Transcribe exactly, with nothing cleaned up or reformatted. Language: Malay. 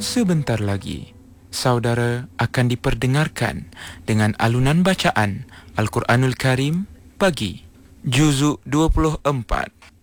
sebentar lagi, saudara akan diperdengarkan dengan alunan bacaan Al-Quranul Karim pagi, Juzuk dua puluh empat.